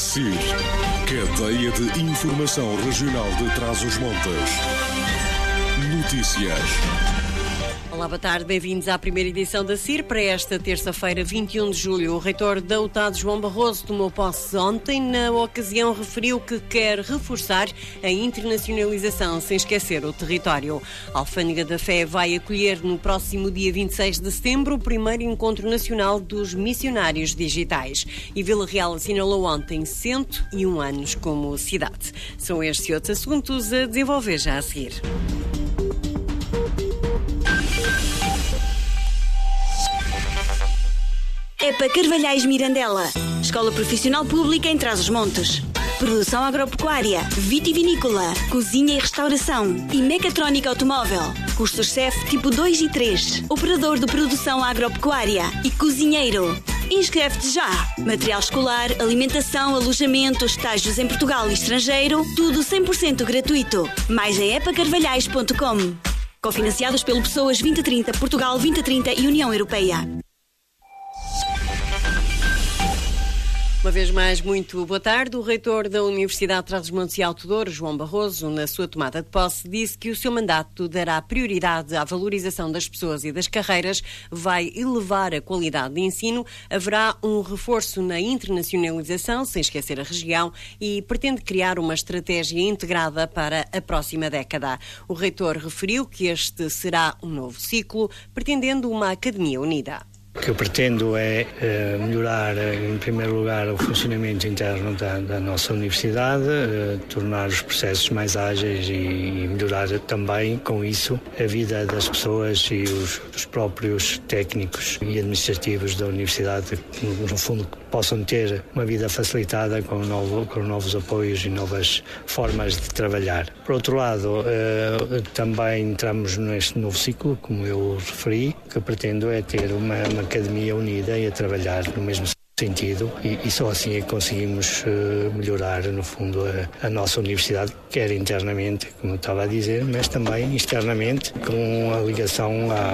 CIR, Cadeia de Informação Regional de Trás-os-Montes. Notícias. Olá, boa tarde, bem-vindos à primeira edição da CIR para esta terça-feira, 21 de julho. O reitor da UTAD, João Barroso, tomou posse ontem. Na ocasião, referiu que quer reforçar a internacionalização sem esquecer o território. A Alfândega da Fé vai acolher no próximo dia 26 de setembro o primeiro encontro nacional dos missionários digitais. E Vila Real assinalou ontem 101 anos como cidade. São estes e outros assuntos a desenvolver já a seguir. EPA Carvalhais Mirandela, Escola Profissional Pública em Trás-os-Montes. Produção agropecuária, vitivinícola, cozinha e restauração e mecatrónica automóvel. Cursos CEF tipo 2 e 3. Operador de produção agropecuária e cozinheiro. Inscreve-te já. Material escolar, alimentação, alojamento, estágios em Portugal e estrangeiro, tudo 100% gratuito. Mais em epacarvalhais.com. Cofinanciados pelo Pessoas 2030, Portugal 2030 e União Europeia. Uma vez mais, muito boa tarde. O reitor da Universidade de Trás-os-Montes e Alto Douro, João Barroso, na sua tomada de posse, disse que o seu mandato dará prioridade à valorização das pessoas e das carreiras, vai elevar a qualidade de ensino, haverá um reforço na internacionalização, sem esquecer a região, e pretende criar uma estratégia integrada para a próxima década. O reitor referiu que este será um novo ciclo, pretendendo uma academia unida. O que eu pretendo é melhorar, em primeiro lugar, o funcionamento interno da nossa universidade, tornar os processos mais ágeis e melhorar também, com isso, a vida das pessoas e os próprios técnicos e administrativos da universidade, que, no fundo, possam ter uma vida facilitada com novos apoios e novas formas de trabalhar. Por outro lado, também entramos neste novo ciclo, como eu referi. O que eu pretendo é ter uma academia unida e a trabalhar no mesmo sentido e só assim é que conseguimos melhorar, no fundo, a nossa universidade, quer internamente, como eu estava a dizer, mas também externamente, com a ligação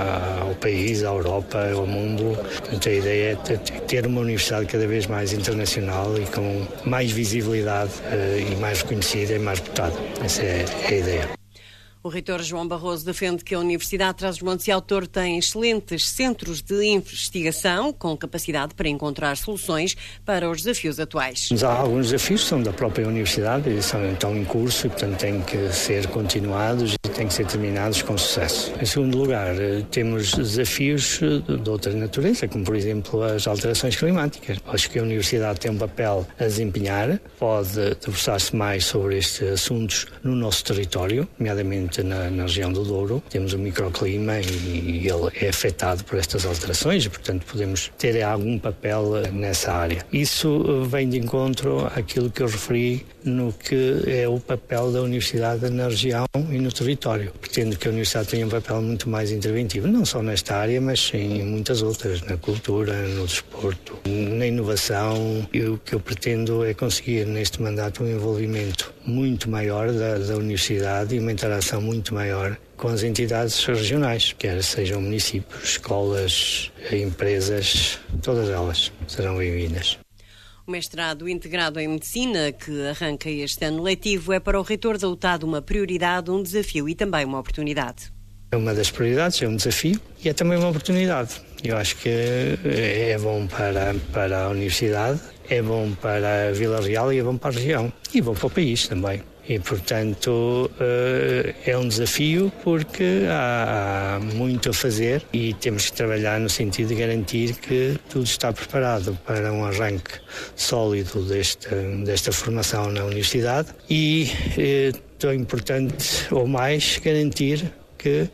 ao país, à Europa, ao mundo. Portanto, a ideia é ter uma universidade cada vez mais internacional e com mais visibilidade e mais reconhecida e mais reputada. Essa é a ideia. O reitor João Barroso defende que a Universidade de Trás-os-Montes e Alto Douro tem excelentes centros de investigação com capacidade para encontrar soluções para os desafios atuais. Há alguns desafios que são da própria universidade e estão em curso e, portanto, têm que ser continuados e têm que ser terminados com sucesso. Em segundo lugar, temos desafios de outra natureza, como, por exemplo, as alterações climáticas. Acho que a universidade tem um papel a desempenhar, pode debruçar-se mais sobre estes assuntos no nosso território, nomeadamente na região do Douro. Temos um microclima e ele é afetado por estas alterações e, portanto, podemos ter algum papel nessa área. Isso vem de encontro àquilo que eu referi no que é o papel da universidade na região e no território. Pretendo que a universidade tenha um papel muito mais interventivo, não só nesta área, mas em muitas outras, na cultura, no desporto, na inovação. E o que eu pretendo é conseguir neste mandato um envolvimento muito maior da universidade e uma interação muito maior com as entidades regionais, quer sejam municípios, escolas, empresas, todas elas serão bem-vindas. O mestrado integrado em Medicina, que arranca este ano letivo, é para o reitor da UTAD uma prioridade, um desafio e também uma oportunidade. É uma das prioridades, é um desafio e é também uma oportunidade. Eu acho que é bom para a universidade, é bom para a Vila Real e é bom para a região e bom para o país também. E, portanto, é um desafio porque há muito a fazer e temos que trabalhar no sentido de garantir que tudo está preparado para um arranque sólido desta formação na universidade e, tão importante ou mais, garantir que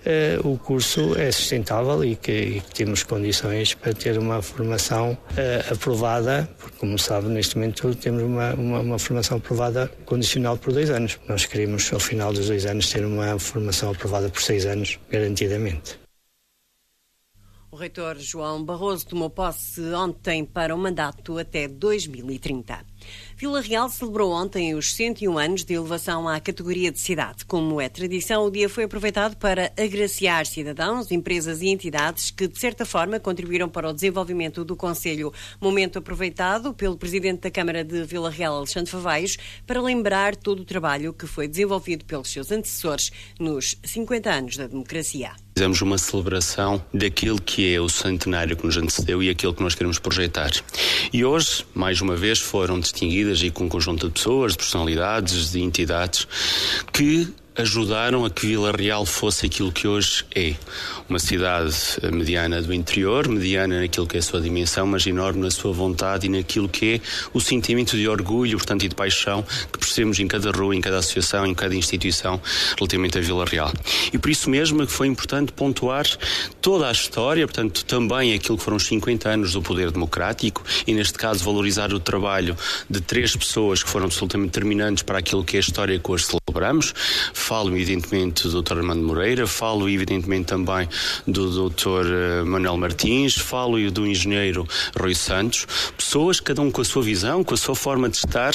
o curso é sustentável e que temos condições para ter uma formação aprovada, porque, como sabe, neste momento temos uma formação aprovada condicional por 2 anos. Nós queremos, ao final dos 2 anos, ter uma formação aprovada por 6 anos, garantidamente. O reitor João Barroso tomou posse ontem para um mandato até 2030. Vila Real celebrou ontem os 101 anos de elevação à categoria de cidade. Como é tradição, o dia foi aproveitado para agraciar cidadãos, empresas e entidades que, de certa forma, contribuíram para o desenvolvimento do concelho. Momento aproveitado pelo presidente da Câmara de Vila Real, Alexandre Favaios, para lembrar todo o trabalho que foi desenvolvido pelos seus antecessores nos 50 anos da democracia. Fizemos uma celebração daquilo que é o centenário que nos antecedeu e aquilo que nós queremos projetar. E hoje, mais uma vez, foram distinguidas e com um conjunto de pessoas, de personalidades, de entidades que ajudaram a que Vila Real fosse aquilo que hoje é. Uma cidade mediana do interior, mediana naquilo que é a sua dimensão, mas enorme na sua vontade e naquilo que é o sentimento de orgulho, portanto, e de paixão que percebemos em cada rua, em cada associação, em cada instituição relativamente a Vila Real. E por isso mesmo que foi importante pontuar toda a história, portanto, também aquilo que foram os 50 anos do poder democrático e, neste caso, valorizar o trabalho de 3 pessoas que foram absolutamente determinantes para aquilo que é a história que hoje celebramos. Falo, evidentemente, do Dr. Armando Moreira, falo, evidentemente, também do Dr. Manuel Martins, falo do engenheiro Rui Santos, pessoas, cada um com a sua visão, com a sua forma de estar,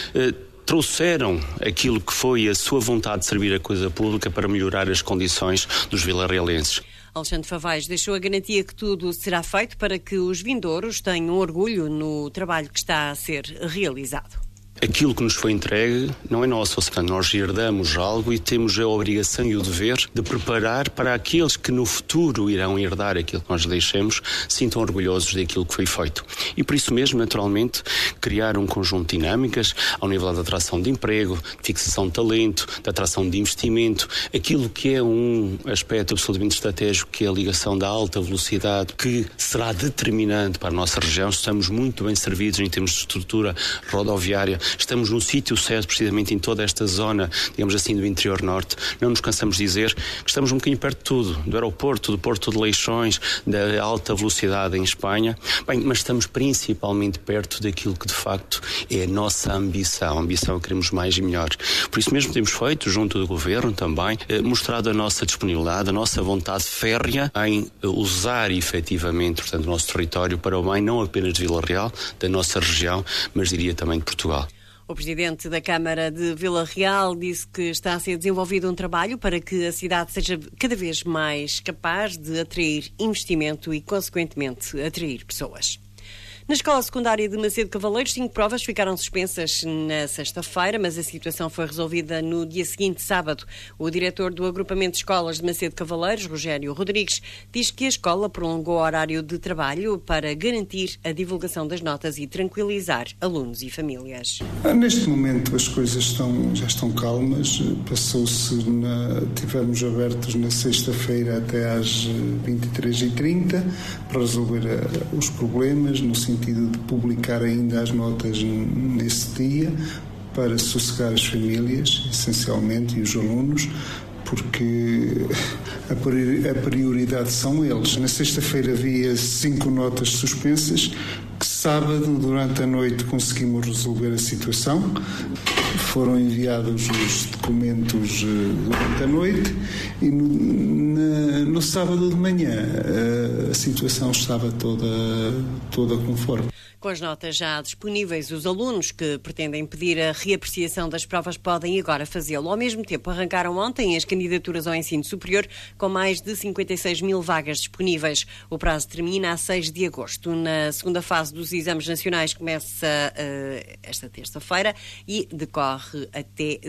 trouxeram aquilo que foi a sua vontade de servir a coisa pública para melhorar as condições dos vilarrealenses. Alexandre Favaios deixou a garantia que tudo será feito para que os vindouros tenham orgulho no trabalho que está a ser realizado. Aquilo que nos foi entregue não é nosso, ou seja, nós herdamos algo e temos a obrigação e o dever de preparar para aqueles que no futuro irão herdar aquilo que nós deixemos, sintam orgulhosos daquilo que foi feito. E por isso mesmo, naturalmente, criar um conjunto de dinâmicas ao nível da atração de emprego, de fixação de talento, da atração de investimento, aquilo que é um aspecto absolutamente estratégico, que é a ligação da alta velocidade, que será determinante para a nossa região. Estamos muito bem servidos em termos de estrutura rodoviária. Estamos no sítio certo, precisamente em toda esta zona, digamos assim, do interior norte. Não nos cansamos de dizer que estamos um bocadinho perto de tudo, do aeroporto, do Porto de Leixões, da alta velocidade em Espanha. Bem, mas estamos principalmente perto daquilo que de facto é a nossa ambição. A ambição que queremos mais e melhor. Por isso mesmo temos feito, junto do Governo também, mostrado a nossa disponibilidade, a nossa vontade férrea em usar efetivamente, portanto, o nosso território para o bem não apenas de Vila Real, da nossa região, mas diria também de Portugal. O presidente da Câmara de Vila Real disse que está a ser desenvolvido um trabalho para que a cidade seja cada vez mais capaz de atrair investimento e, consequentemente, atrair pessoas. Na escola secundária de Macedo Cavaleiros, 5 provas ficaram suspensas na sexta-feira, mas a situação foi resolvida no dia seguinte, sábado. O diretor do agrupamento de escolas de Macedo Cavaleiros, Rogério Rodrigues, diz que a escola prolongou o horário de trabalho para garantir a divulgação das notas e tranquilizar alunos e famílias. Neste momento as coisas já estão calmas. Tivemos abertos na sexta-feira até às 23h30 para resolver os problemas, no sentido de publicar ainda as notas nesse dia, para sossegar as famílias, essencialmente, e os alunos, porque a prioridade são eles. Na sexta-feira havia 5 notas suspensas, que sábado, durante a noite, conseguimos resolver a situação. Foram enviados os documentos durante a noite e no sábado de manhã a situação estava toda conforme. Com as notas já disponíveis, os alunos que pretendem pedir a reapreciação das provas podem agora fazê-lo. Ao mesmo tempo, arrancaram ontem as candidaturas ao ensino superior, com mais de 56 mil vagas disponíveis. O prazo termina a 6 de agosto. Na segunda fase dos exames nacionais começa esta terça-feira e decorre até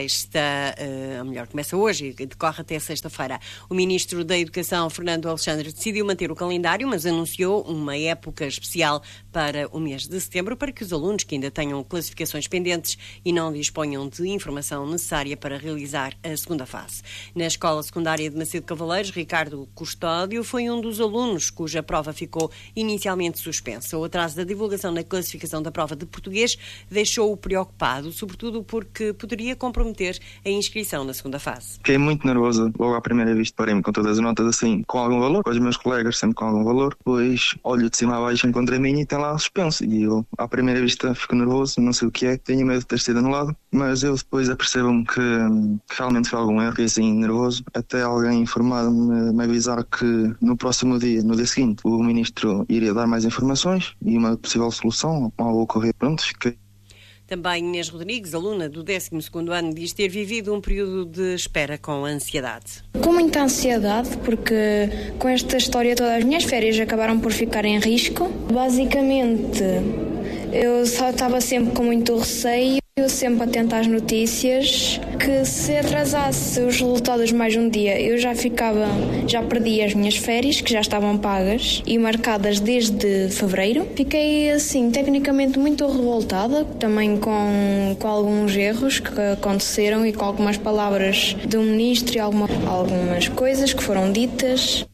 começa hoje e decorre até sexta-feira. O Ministro da Educação, Fernando Alexandre, decidiu manter o calendário, mas anunciou uma época especial para o mês de setembro, para que os alunos que ainda tenham classificações pendentes e não disponham de informação necessária para realizar a segunda fase. Na escola secundária de Macedo Cavaleiros, Ricardo Custódio foi um dos alunos cuja prova ficou inicialmente suspensa. O atraso da divulgação na classificação da prova de português deixou-o preocupado, sobretudo porque poderia comprometer a inscrição na segunda fase. Fiquei muito nervoso. Logo à primeira vista parei-me com todas as notas assim, com algum valor, com os meus colegas sempre com algum valor. Depois olho de cima a baixo, encontro a minha e tem lá suspenso. E eu, à primeira vista, fico nervoso, não sei o que é, tenho medo de ter sido anulado. mas eu depois apercebo-me que realmente foi algum erro, fiquei assim nervoso, até alguém informar-me, me avisar que no próximo dia, no dia seguinte, o Ministro iria dar mais informações e uma possível solução ao ocorrer. Pronto, fiquei. Também Inês Rodrigues, aluna do 12º ano, diz ter vivido um período de espera com ansiedade. Com muita ansiedade, porque com esta história todas as minhas férias acabaram por ficar em risco. Basicamente, eu só estava sempre com muito receio, sempre atenta às notícias, que se atrasasse os resultados mais um dia, eu já perdi as minhas férias, que já estavam pagas e marcadas desde fevereiro. Fiquei, assim, tecnicamente muito revoltada, também com alguns erros que aconteceram e com algumas palavras do Ministro e algumas coisas que foram ditas.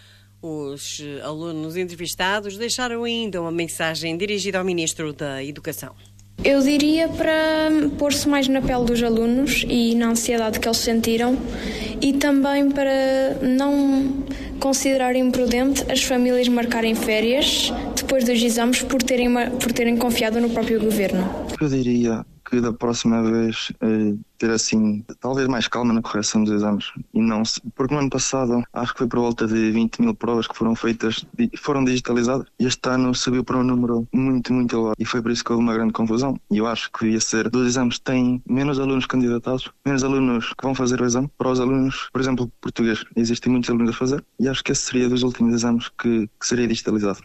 Os alunos entrevistados deixaram ainda uma mensagem dirigida ao Ministro da Educação. Eu diria para pôr-se mais na pele dos alunos e na ansiedade que eles sentiram, e também para não considerar imprudente as famílias marcarem férias depois dos exames por terem confiado no próprio governo. Eu diria que da próxima vez ter assim, talvez mais calma na correção dos exames, e não, porque no ano passado acho que foi por volta de 20 mil provas que foram feitas, foram digitalizadas, e este ano subiu para um número muito, muito elevado, e foi por isso que houve uma grande confusão. E eu acho que devia ser, dos exames tem menos alunos candidatados, menos alunos que vão fazer o exame. Para os alunos, por exemplo, português, existem muitos alunos a fazer, e acho que esse seria dos últimos exames que seria digitalizado.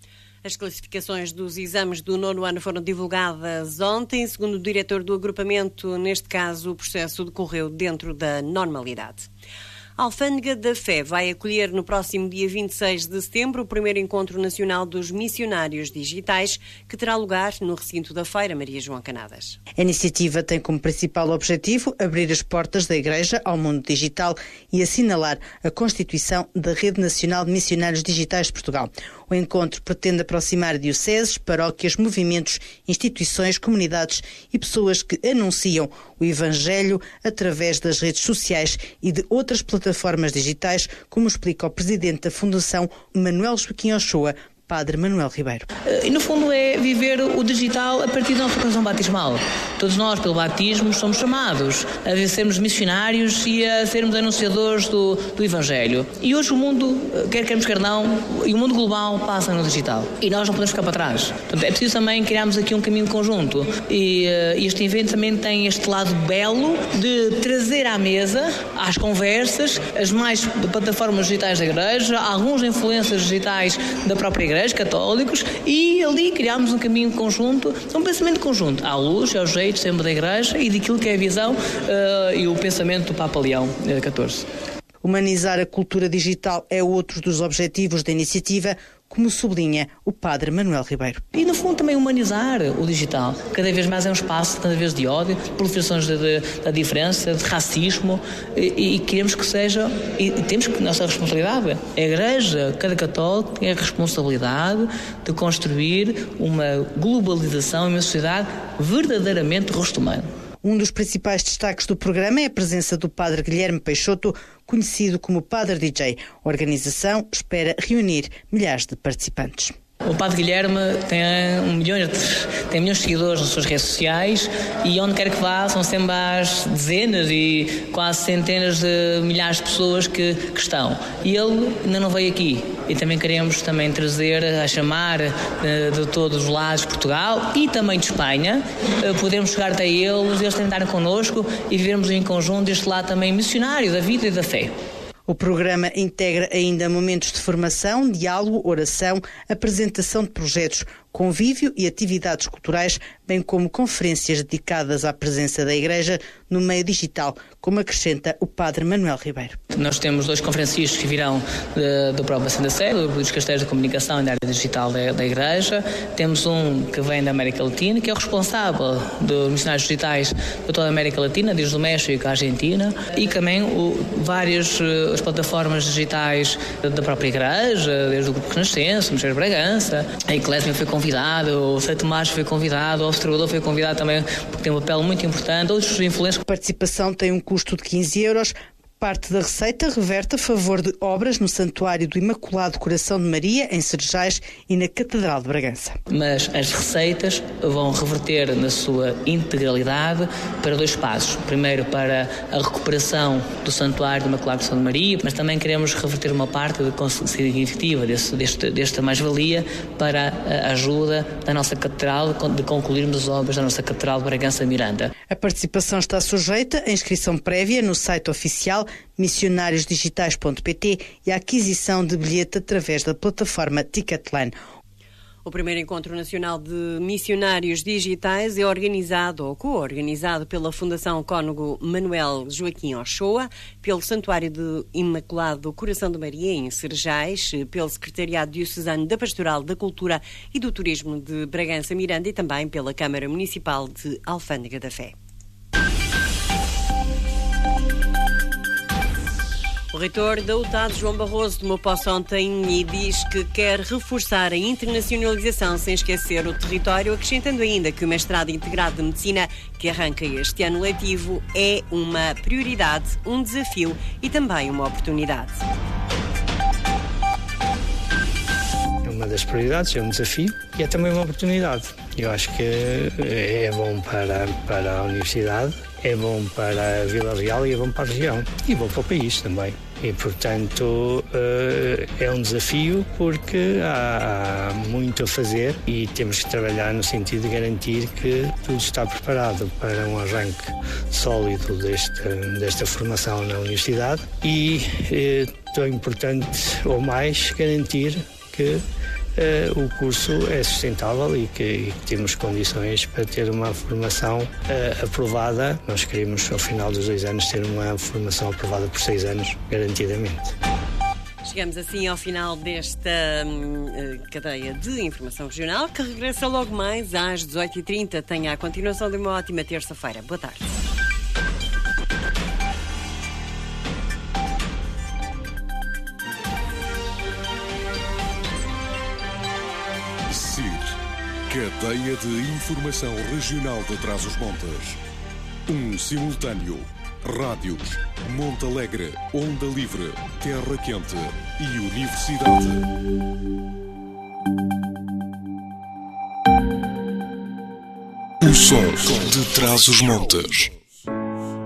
As classificações dos exames do 9º ano foram divulgadas ontem. Segundo o diretor do agrupamento, neste caso, o processo decorreu dentro da normalidade. A Alfândega da Fé vai acolher no próximo dia 26 de setembro o primeiro encontro nacional dos missionários digitais, que terá lugar no recinto da Feira Maria João Canadas. A iniciativa tem como principal objetivo abrir as portas da Igreja ao mundo digital e assinalar a constituição da Rede Nacional de Missionários Digitais de Portugal. O encontro pretende aproximar dioceses, paróquias, movimentos, instituições, comunidades e pessoas que anunciam o Evangelho através das redes sociais e de outras plataformas digitais, como explica o presidente da Fundação, Manuel Joaquim Ochoa, Padre Manuel Ribeiro. E no fundo é viver o digital a partir da nossa vocação batismal. Todos nós, pelo batismo, somos chamados a sermos missionários e a sermos anunciadores do Evangelho. E hoje o mundo, quer queremos quer não, e o mundo global passa no digital. E nós não podemos ficar para trás. Portanto, é preciso também criarmos aqui um caminho conjunto. E este evento também tem este lado belo de trazer à mesa, às conversas, as mais plataformas digitais da Igreja, alguns influencers digitais da própria Igreja, católicos, e ali criámos um caminho conjunto, um pensamento conjunto, à luz, ao jeito sempre da Igreja e daquilo que é a visão e o pensamento do Papa Leão XIV. Humanizar a cultura digital é outro dos objetivos da iniciativa, como sublinha o Padre Manuel Ribeiro. E, no fundo, também humanizar o digital. Cada vez mais é um espaço, cada vez de ódio, de proliferações da diferença, de racismo, e queremos que seja, e temos que, nossa responsabilidade, a Igreja, cada católico tem a responsabilidade de construir uma globalização e uma sociedade verdadeiramente rosto humano. Um dos principais destaques do programa é a presença do Padre Guilherme Peixoto, conhecido como Padre DJ. A organização espera reunir milhares de participantes. O Padre Guilherme tem milhões de seguidores nas suas redes sociais, e onde quer que vá são sempre às dezenas e quase centenas de milhares de pessoas que estão. E ele ainda não veio aqui. E também queremos trazer, a chamar de todos os lados de Portugal e também de Espanha, podermos chegar até eles tentarem connosco e vivermos em conjunto este lado também missionário da vida e da fé. O programa integra ainda momentos de formação, diálogo, oração, apresentação de projetos, convívio e atividades culturais, bem como conferências dedicadas à presença da Igreja no meio digital, como acrescenta o Padre Manuel Ribeiro. Nós temos 2 conferencistas que virão do próprio Santa Sé, dos Casteiros de Comunicação e da área digital da Igreja. Temos um que vem da América Latina, que é o responsável dos missionários digitais de toda a América Latina, desde o México à Argentina, e também várias as plataformas digitais da própria Igreja, desde o Grupo Renascença, o Mistério de Bragança, a Eclésia foi convidado, o São Tomás foi convidado, o Observador foi convidado também, porque tem um papel muito importante, outros influencers. A participação tem um custo de 15 €. Parte da receita reverte a favor de obras no Santuário do Imaculado Coração de Maria, em Serjais, e na Catedral de Bragança. Mas as receitas vão reverter na sua integralidade para 2 passos. Primeiro, para a recuperação do Santuário do Imaculado Coração de Maria, mas também queremos reverter uma parte significativa desta mais-valia para a ajuda da nossa Catedral, de concluirmos as obras da nossa Catedral de Bragança Miranda. A participação está sujeita à inscrição prévia no site oficial missionariosdigitais.pt e à aquisição de bilhete através da plataforma Ticketline. O primeiro Encontro Nacional de Missionários Digitais é organizado ou co-organizado pela Fundação Cônego Manuel Joaquim Ochoa, pelo Santuário do Imaculado Coração de Maria, em Serjais, pelo Secretariado Diocesano da Pastoral da Cultura e do Turismo de Bragança Miranda e também pela Câmara Municipal de Alfândega da Fé. O reitor da UTAD, João Barroso, tomou posse ontem e diz que quer reforçar a internacionalização sem esquecer o território, acrescentando ainda que o mestrado integrado de Medicina, que arranca este ano letivo, é uma prioridade, um desafio e também uma oportunidade. É uma das prioridades, é um desafio e é também uma oportunidade. Eu acho que é bom para a universidade, é bom para a Vila Real e é bom para a região e bom para o país também. E, portanto, é um desafio porque há muito a fazer e temos que trabalhar no sentido de garantir que tudo está preparado para um arranque sólido desta formação na universidade e, tão importante ou mais, garantir que o curso é sustentável e que temos condições para ter uma formação aprovada. Nós queremos, ao final dos 2 anos, ter uma formação aprovada por 6 anos, garantidamente. Chegamos assim ao final desta cadeia de informação regional, que regressa logo mais às 18h30. Tenha a continuação de uma ótima terça-feira. Boa tarde. Cadeia de Informação Regional de Trás-os-Montes. Um simultâneo. Rádios, Monte Alegre, Onda Livre, Terra Quente e Universidade. O som de Trás-os-Montes.